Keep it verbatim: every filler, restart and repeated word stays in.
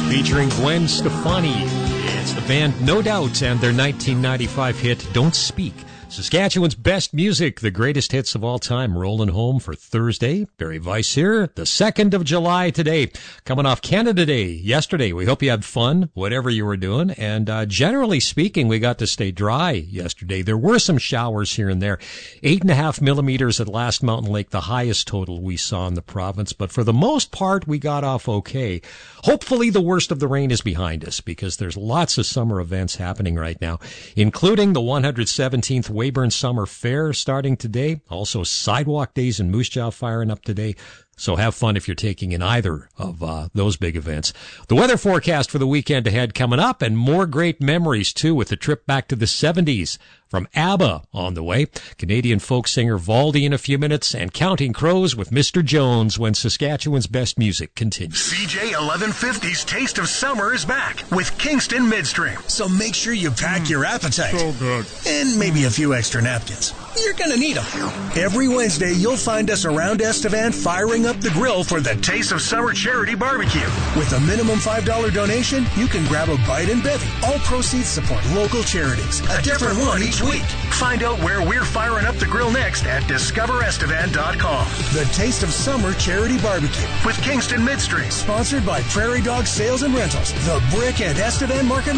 featuring Gwen Stefani. It's the band No Doubt and their nineteen ninety-five hit, Don't Speak. Saskatchewan's best music, the greatest hits of all time, rolling home for Thursday. Barry Weiss here, the second of July today, coming off Canada Day yesterday. We hope you had fun, whatever you were doing. And uh, generally speaking, we got to stay dry yesterday. There were some showers here and there. Eight and a half millimeters at Last Mountain Lake, the highest total we saw in the province. But for the most part, we got off okay. Hopefully the worst of the rain is behind us, because there's lots of summer events happening right now, including the one hundred seventeenth Weyburn Summer Fair starting today. Also Sidewalk Days in Moose Jaw firing up today. So have fun if you're taking in either of uh, those big events. The weather forecast for the weekend ahead coming up, and more great memories too with the trip back to the seventies from ABBA on the way. Canadian folk singer Valdy in a few minutes, and Counting Crows with Mister Jones when Saskatchewan's best music continues. C J eleven fifty's Taste of Summer is back with Kingston Midstream. So make sure you pack your appetite. So good. And maybe a few extra napkins. You're going to need them. Every Wednesday, you'll find us around Estevan firing up the grill for the Taste of Summer Charity Barbecue. With a minimum five dollars donation, you can grab a bite and bevy. All proceeds support local charities. A different one each week. Find out where we're firing up the grill next at discover estevan dot com. The Taste of Summer Charity Barbecue with Kingston Midstream. Sponsored by Prairie Dog Sales and Rentals, The Brick and Estevan Market